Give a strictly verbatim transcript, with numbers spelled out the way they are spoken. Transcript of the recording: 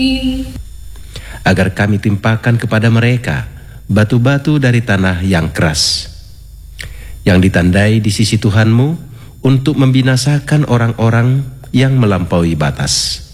agar kami timpakan kepada mereka batu-batu dari tanah yang keras, yang ditandai di sisi Tuhanmu untuk membinasakan orang-orang yang melampaui batas.